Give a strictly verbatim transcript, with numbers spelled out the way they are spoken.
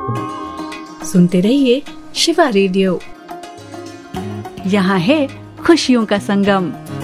सुनते रहिए शिवा रेडियो। यहाँ है खुशियों का संगम।